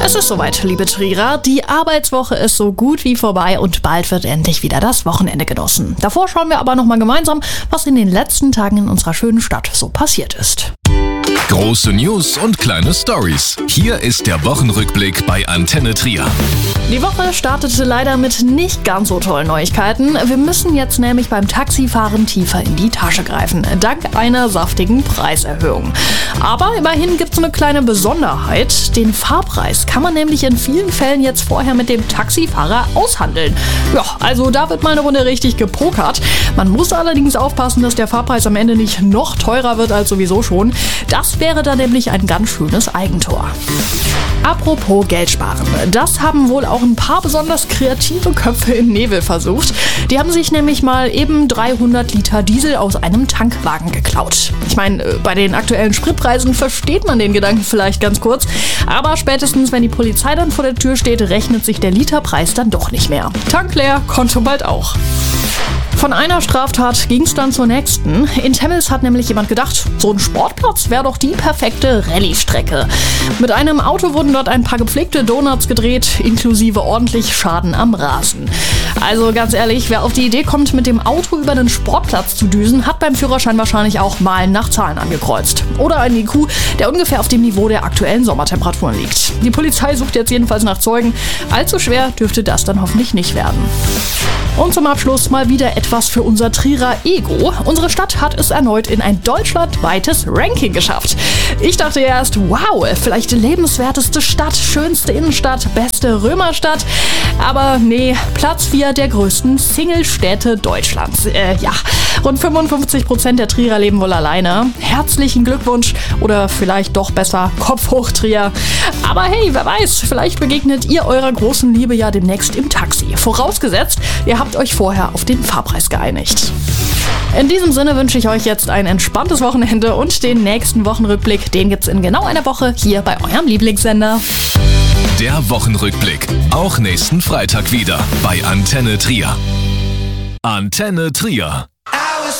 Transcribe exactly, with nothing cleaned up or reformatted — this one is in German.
Es ist soweit, liebe Trierer. Die Arbeitswoche ist so gut wie vorbei und bald wird endlich wieder das Wochenende genossen. Davor schauen wir aber nochmal gemeinsam, was in den letzten Tagen in unserer schönen Stadt so passiert ist. Große News und kleine Stories. Hier ist der Wochenrückblick bei Antenne Trier. Die Woche startete leider mit nicht ganz so tollen Neuigkeiten. Wir müssen jetzt nämlich beim Taxifahren tiefer in die Tasche greifen, dank einer saftigen Preiserhöhung. Aber immerhin gibt es eine kleine Besonderheit. Den Fahrpreis kann man nämlich in vielen Fällen jetzt vorher mit dem Taxifahrer aushandeln. Ja, also da wird mal eine Runde richtig gepokert. Man muss allerdings aufpassen, dass der Fahrpreis am Ende nicht noch teurer wird als sowieso schon. Das wäre dann nämlich ein ganz schönes Eigentor. Apropos Geld sparen. Das haben wohl auch ein paar besonders kreative Köpfe im Nebel versucht. Die haben sich nämlich mal eben dreihundert Liter Diesel aus einem Tankwagen geklaut. Ich meine, bei den aktuellen Spritpreisen versteht man den Gedanken vielleicht ganz kurz. Aber spätestens, wenn die Polizei dann vor der Tür steht, rechnet sich der Literpreis dann doch nicht mehr. Tank leer, Konto bald auch. Von einer Straftat ging es dann zur nächsten. In Temmels hat nämlich jemand gedacht, so ein Sportplatz wäre doch die perfekte Rallye-Strecke. Mit einem Auto wurden dort ein paar gepflegte Donuts gedreht, inklusive ordentlich Schaden am Rasen. Also ganz ehrlich, wer auf die Idee kommt, mit dem Auto über den Sportplatz zu düsen, hat beim Führerschein wahrscheinlich auch Malen nach Zahlen angekreuzt. Oder einen I Q, der ungefähr auf dem Niveau der aktuellen Sommertemperaturen liegt. Die Polizei sucht jetzt jedenfalls nach Zeugen. Allzu schwer dürfte das dann hoffentlich nicht werden. Und zum Abschluss mal wieder etwas für unser Trierer Ego. Unsere Stadt hat es erneut in ein deutschlandweites Ranking geschafft. Ich dachte erst, wow, vielleicht lebenswerteste Stadt, schönste Innenstadt, beste Römerstadt. Aber nee, Platz vier der größten Single-Städte Deutschlands. Äh, ja, rund fünfundfünfzig Prozent der Trierer leben wohl alleine. Herzlichen Glückwunsch oder vielleicht doch besser Kopf hoch, Trier. Aber hey, wer weiß, vielleicht begegnet ihr eurer großen Liebe ja demnächst im Taxi. Vorausgesetzt, ihr habt euch vorher auf den Fahrpreis geeinigt. In diesem Sinne wünsche ich euch jetzt ein entspanntes Wochenende und den nächsten Wochenrückblick, den gibt's in genau einer Woche hier bei eurem Lieblingssender. Der Wochenrückblick, auch nächsten Freitag wieder bei Antenne Trier. Antenne Trier.